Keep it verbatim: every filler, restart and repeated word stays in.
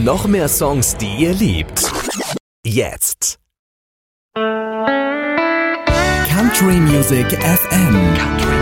Noch mehr Songs, die ihr liebt. Jetzt. Country Music F M. Country